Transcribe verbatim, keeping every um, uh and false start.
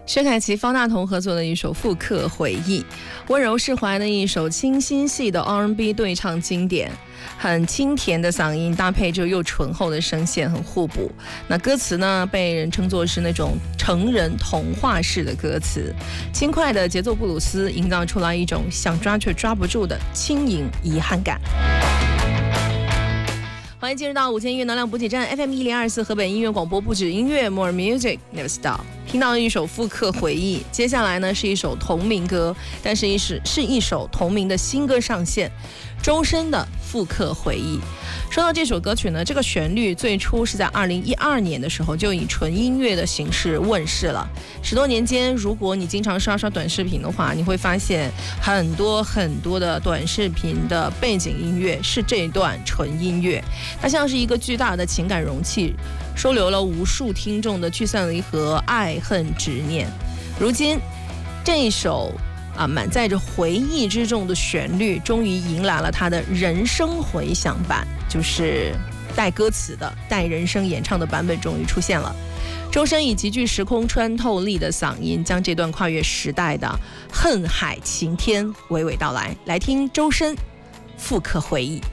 薛凯琪、方大同合作的一首《复刻回忆》，温柔释怀的一首清新系的 R and B 对唱经典，很清甜的嗓音搭配着又醇厚的声线，很互补。那歌词呢，被人称作是那种成人童话式的歌词，轻快的节奏布鲁斯营造出来一种想抓却抓不住的轻盈遗憾感。欢迎进入到午间音乐能量补给站 F M 一零二四河北音乐广播，不止音乐 More Music Never Stop。听到一首复刻回忆，接下来呢是一首同名歌，但是是是一首同名的新歌上线，周深的复刻回忆。说到这首歌曲呢，这个旋律最初是在二零一二年的时候就以纯音乐的形式问世了。十多年间，如果你经常刷刷短视频的话，你会发现很多很多的短视频的背景音乐是这段纯音乐，它像是一个巨大的情感容器，收留了无数听众的聚散离合、爱恨执念。如今这一首啊，满载着回忆之中的旋律，终于迎来了他的人声回响版，就是带歌词的、带人声演唱的版本终于出现了。周深以极具时空穿透力的嗓音，将这段跨越时代的恨海情天娓娓道来。来听周深复刻回忆。